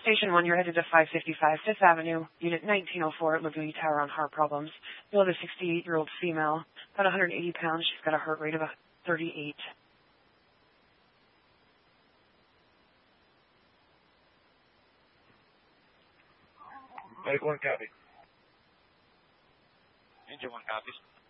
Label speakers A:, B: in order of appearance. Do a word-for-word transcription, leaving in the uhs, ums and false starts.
A: Station one, you're headed to five fifty-five Fifth Avenue, Unit nineteen oh four, Laguna Tower on heart problems. You'll have a sixty-eight-year-old female, about one hundred eighty pounds. She's got a heart rate of thirty-eight.
B: Medical one copy.
C: Engine one copies.